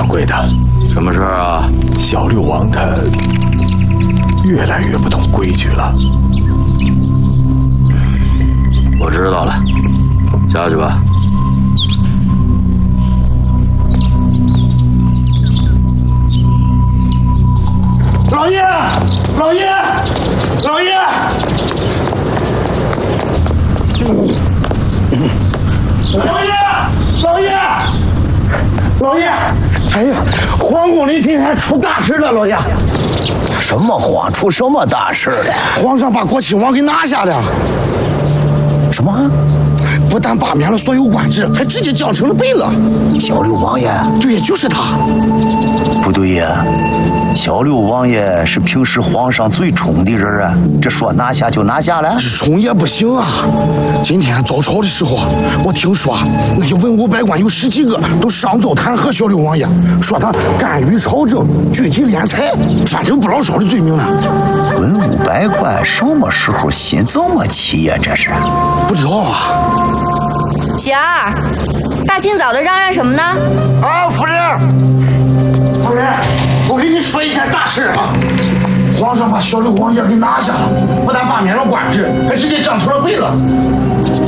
贵的， 什么事儿啊？ 小六王他越来越不懂规矩了。 我知道了，下去吧。 老爷，老爷，老爷！老爷，老爷，老爷！哎呀，皇宫里今天出大事了，老爷！ 什么慌？出什么大事了？ 皇上把国亲王给拿下了。 什么？ 不但罢免了所有官职，还直接降成了贝勒。 小六王爷？ 对，就是他。 不对呀，小六王爷是平时皇上最宠的人啊，这说拿下就拿下了？ 这宠也不行啊！今天早朝的时候，我听说那些文武百官有10几个都上奏弹劾小六王爷，说他干预朝政、聚集敛财，反正不老少的罪名呢。 文武百官什么时候心这么齐呀？这是不知道啊。 喜儿，大清早的嚷嚷什么呢？ 啊，夫人，夫人，我跟你说一件大事啊！皇上把小六王爷给拿下了，不但罢免了官职，还直接降成了贝勒。